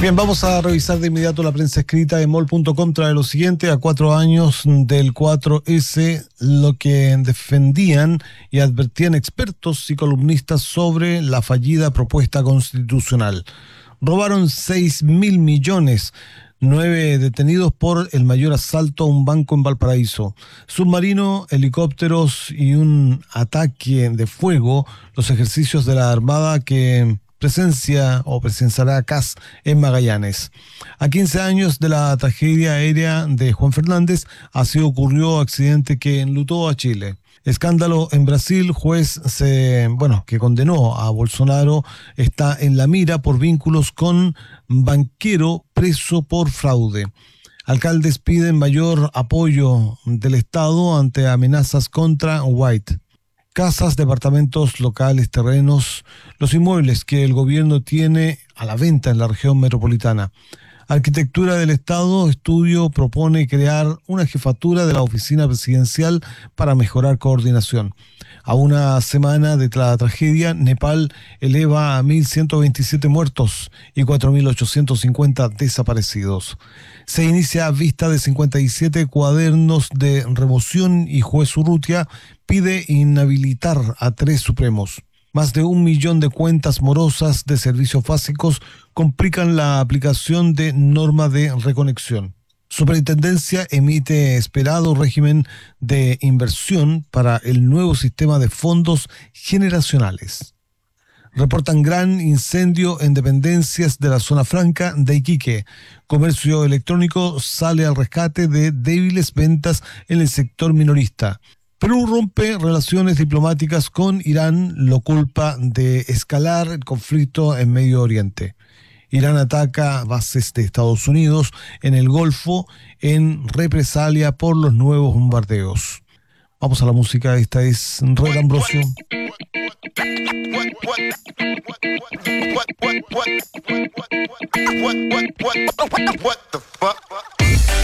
Bien, vamos a revisar de inmediato la prensa escrita. Emol.com trae lo siguiente: a 4 años del 4S, lo que defendían y advertían expertos y columnistas sobre la fallida propuesta constitucional. Robaron 6.000 millones. 9 detenidos por el mayor asalto a un banco en Valparaíso. Submarino, helicópteros y un ataque de fuego, los ejercicios de la Armada que presenciará CAS en Magallanes. A 15 años de la tragedia aérea de Juan Fernández, así ocurrió accidente que enlutó a Chile. Escándalo en Brasil, juez que condenó a Bolsonaro está en la mira por vínculos con banquero preso por fraude. Alcaldes piden mayor apoyo del Estado ante amenazas contra White. Casas, departamentos, locales, terrenos, los inmuebles que el gobierno tiene a la venta en la región metropolitana. Arquitectura del Estado, estudio propone crear una jefatura de la oficina presidencial para mejorar coordinación. A una semana de la tragedia, Nepal eleva a 1.127 muertos y 4.850 desaparecidos. Se inicia vista de 57 cuadernos de remoción y juez Urrutia pide inhabilitar a 3 supremos. Más de 1 millón de cuentas morosas de servicios básicos complican la aplicación de norma de reconexión. Superintendencia emite esperado régimen de inversión para el nuevo sistema de fondos generacionales. Reportan gran incendio en dependencias de la zona franca de Iquique. Comercio electrónico sale al rescate de débiles ventas en el sector minorista. Perú rompe relaciones diplomáticas con Irán, lo culpa de escalar el conflicto en Medio Oriente. Irán ataca bases de Estados Unidos en el Golfo en represalia por los nuevos bombardeos. Vamos a la música, esta es Red Ambrosio. What the fuck?